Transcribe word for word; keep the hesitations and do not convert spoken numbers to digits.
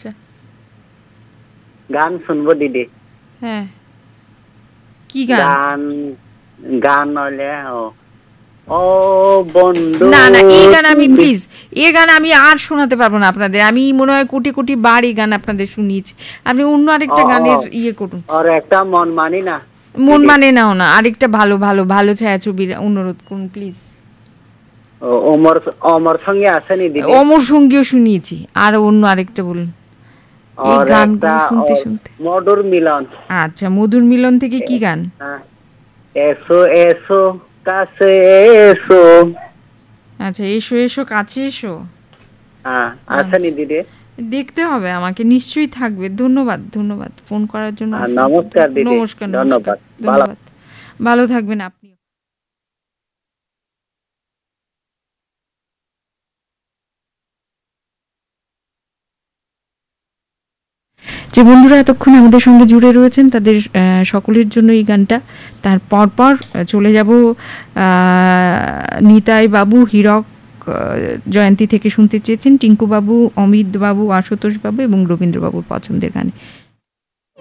আচ্ছা গান শুনবো দিদি। হ্যাঁ কি গান? গান গান হলে ও ও বন্ধু। না না এই গান আমি প্লিজ এই গান আমি আর শোনাতে পারবো না আপনাদের। আমি মনে হয় কোটি কোটি বার এই গান আপনাদের শুনিয়েছি। আপনি অন্য আরেকটা গানের ইয়ে করুন। আর একটা মন মানি না, মন মানে নাও না, আরেকটা ভালো ভালো ভালো ছায়াছবির অনুরোধ করুন প্লিজ। অমর অমর সঙ্গে আসেনি দিদি? অমর সঙ্গীও শুনিয়েছি, আর অন্য আরেকটা বলুন। এই গানগুলো শুনতে শুনতে মধুর মিলন। আচ্ছা মধুর মিলন থেকে কি গান? এসো এসো কাছে এসো। আচ্ছা এসো এসো কাছে এসো। হ্যাঁ আসেনি দিদি? দেখতে হবে আমাকে, নিশ্চয়ই থাকবে। ধন্যবাদ ধন্যবাদ ফোন করার জন্য। নমস্কার দিদি। নমস্কার ধন্যবাদ ধন্যবাদ। ভালো থাকবেন আপনি। যে বন্ধুরা এতক্ষণ আমাদের সঙ্গে জুড়ে রয়েছেন তাদের সকলের জন্য এই গানটা। তার পরপর চলে যাব নিতাই বাবু, হীরক জয়ন্তী থেকে শুনতে চেয়েছেন টিঙ্কু বাবু, অমিত বাবু, আশুতোষ বাবু এবং রবীন্দ্রবাবুর পছন্দের গানে।